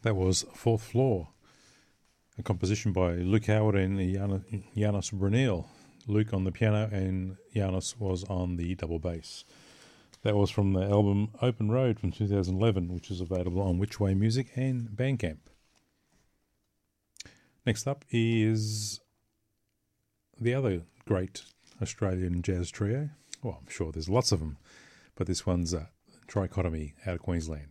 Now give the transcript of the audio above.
That was Fourth Floor, a composition by Luke Howard and Janos Brunel. Luke on the piano and Janos was on the double bass. That was from the album Open Road from 2011, which is available on Which Way Music and Bandcamp. Next up is the other great Australian jazz trio. Well, I'm sure there's lots of them, but this one's Trichotomy out of Queensland.